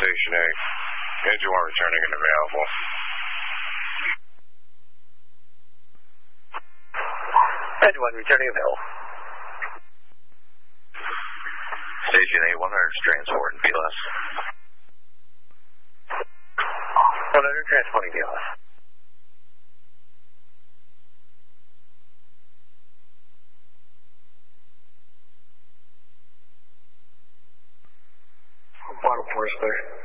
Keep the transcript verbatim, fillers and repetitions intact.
Station eight. Engine one returning and available. Engine one returning available. Station eight, one hundred transport and P L S. one hundred transporting P L S. Bottom force there.